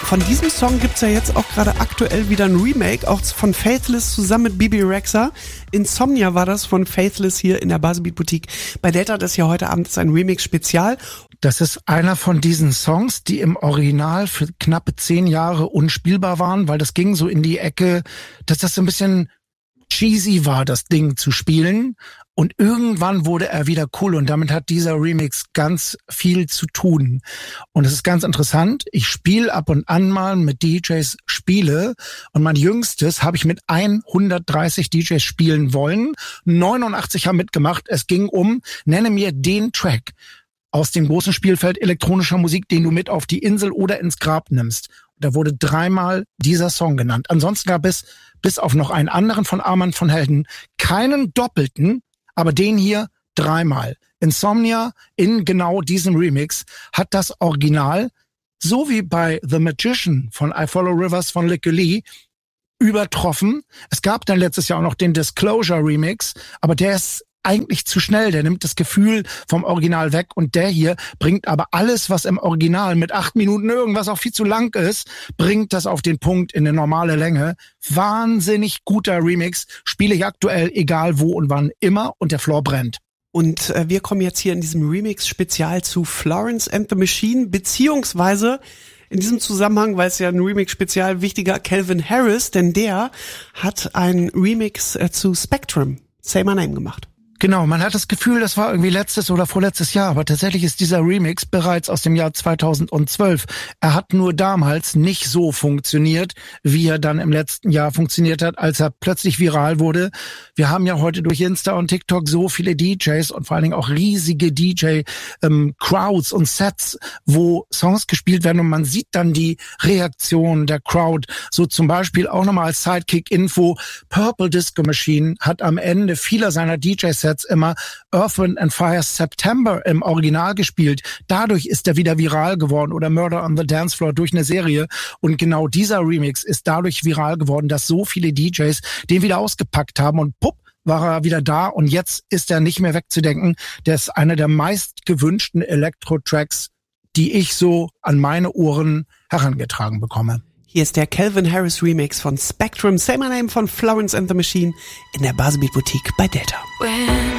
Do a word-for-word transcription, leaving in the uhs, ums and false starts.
Von diesem Song gibt's ja jetzt auch gerade aktuell wieder ein Remake, auch von Faithless zusammen mit Bebe Rexha. Insomnia war das von Faithless hier in der Buzzbeat Boutique. Bei Delta, das hier heute Abend ist ein Remix-Spezial. Das ist einer von diesen Songs, die im Original für knappe zehn Jahre unspielbar waren, weil das ging so in die Ecke, dass das so ein bisschen cheesy war, das Ding zu spielen. Und irgendwann wurde er wieder cool und damit hat dieser Remix ganz viel zu tun. Und es ist ganz interessant, ich spiele ab und an mal mit D Js Spiele und mein jüngstes habe ich mit hundertdreißig D Js spielen wollen. neunundachtzig haben mitgemacht. Es ging um, nenne mir den Track aus dem großen Spielfeld elektronischer Musik, den du mit auf die Insel oder ins Grab nimmst. Da wurde dreimal dieser Song genannt. Ansonsten gab es, bis auf noch einen anderen von Armand von Helden, keinen doppelten, aber den hier dreimal. Insomnia in genau diesem Remix hat das Original, so wie bei The Magician von I Follow Rivers von Lick Lee, übertroffen. Es gab dann letztes Jahr auch noch den Disclosure Remix, aber der ist eigentlich zu schnell, der nimmt das Gefühl vom Original weg und der hier bringt aber alles, was im Original mit acht Minuten irgendwas auch viel zu lang ist, bringt das auf den Punkt in eine normale Länge. Wahnsinnig guter Remix, spiele ich aktuell egal wo und wann immer und der Floor brennt. Und äh, wir kommen jetzt hier in diesem Remix-Spezial zu Florence and the Machine, beziehungsweise in diesem Zusammenhang, weil es ja ein Remix-Spezial wichtiger, Calvin Harris, denn der hat einen Remix äh, zu Spectrum, Say My Name, gemacht. Genau, man hat das Gefühl, das war irgendwie letztes oder vorletztes Jahr, aber tatsächlich ist dieser Remix bereits aus dem Jahr zweitausendzwölf. Er hat nur damals nicht so funktioniert, wie er dann im letzten Jahr funktioniert hat, als er plötzlich viral wurde. Wir haben ja heute durch Insta und TikTok so viele D Js und vor allen Dingen auch riesige D J-Crowds ähm, und Sets, wo Songs gespielt werden und man sieht dann die Reaktion der Crowd. So zum Beispiel auch nochmal als Sidekick-Info, Purple Disco Machine hat am Ende vieler seiner D J-Sets immer Earth, Wind and Fire September im Original gespielt. Dadurch ist er wieder viral geworden oder Murder on the Dance Floor durch eine Serie. Und genau dieser Remix ist dadurch viral geworden, dass so viele D Js den wieder ausgepackt haben und pupp, war er wieder da und jetzt ist er nicht mehr wegzudenken. Der ist einer der meist gewünschten Elektro-Tracks, die ich so an meine Ohren herangetragen bekomme. Hier ist der Calvin Harris Remix von Spectrum, Say My Name von Florence and the Machine in der Buzzbeat Boutique bei Delta.